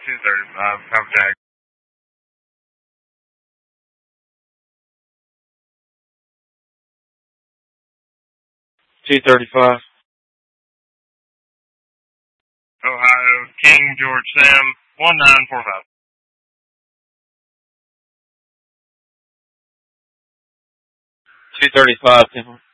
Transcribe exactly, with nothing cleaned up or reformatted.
two thirty-five, Papa Jack. two thirty-five. Ohio, King George Sam, one nine four five. two thirty-five, Temple.